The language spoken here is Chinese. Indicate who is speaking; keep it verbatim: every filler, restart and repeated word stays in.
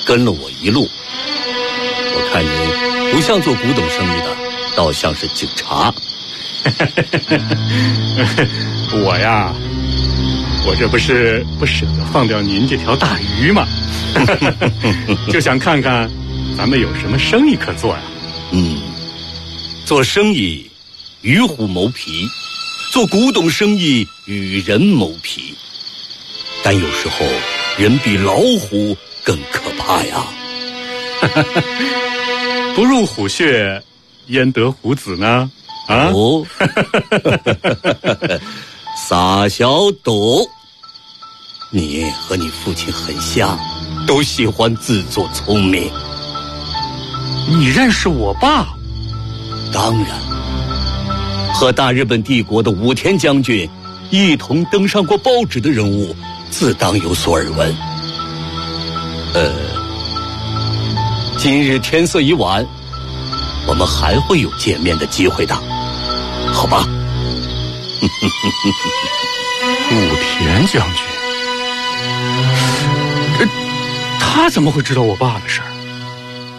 Speaker 1: 跟了我一路。我看你不像做古董生意的，倒像是警察。
Speaker 2: 我呀，我这不是不舍得放掉您这条大鱼吗？就想看看咱们有什么生意可做呀。
Speaker 1: 嗯，做生意与虎谋皮，做古董生意与人谋皮，但有时候人比老虎更可怕呀。
Speaker 2: 不入虎穴，焉得虎子呢？啊！
Speaker 1: 哦，傻小斗，你和你父亲很像，都喜欢自作聪明。
Speaker 2: 你认识我爸？
Speaker 1: 当然，和大日本帝国的武田将军一同登上过报纸的人物，自当有所耳闻。呃，今日天色已晚，我们还会有见面的机会的，好吧？
Speaker 2: 武田将军，呃，他怎么会知道我爸的事儿？